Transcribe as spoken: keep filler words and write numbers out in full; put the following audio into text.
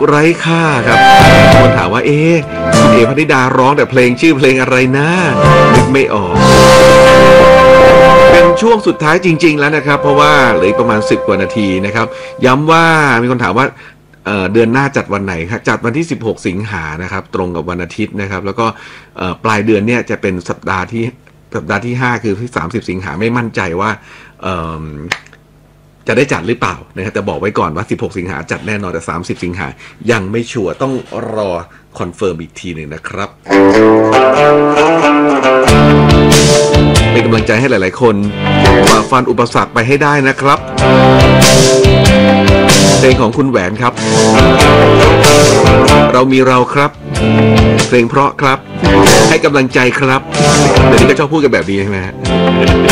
ไร้ค่าครับคนถามว่าเอ๊ะคุณเอ๋พนิดาร้องแต่เพลงชื่อเพลงอะไรนะนึกไม่ออกเป็นช่วงสุดท้ายจริงๆแล้วนะครับเพราะว่าเหลือประมาณสิบกว่านาทีนะครับย้ำว่ามีคนถามว่าเอ่อเดือนหน้าจัดวันไหนครับจัดวันที่สิบหกสิงหานะครับตรงกับวันอาทิตย์นะครับแล้วก็เอ่อปลายเดือนเนี่ยจะเป็นสัปดาห์ที่สัปดาห์ที่ห้าคือที่สามสิบสิงหาไม่มั่นใจว่าเอ่อจะได้จัดหรือเปล่านะครับแต่บอกไว้ก่อนว่าสิบหกสิงหาจัดแน่นอนแต่สามสิบสิงหายังไม่ชัวร์ต้องรอคอนเฟิร์มอีกทีหนึ่งนะครับเป็นกำลังใจให้หลายๆคนฝ่าฟันอุปสรรคไปให้ได้นะครับเพลงของคุณแหวนครับเรามีเราครับเพลงเพราะครับให้กำลังใจครับเดี๋ยวนี้ก็ชอบพูดกันแบบนี้ใช่ไหมฮะ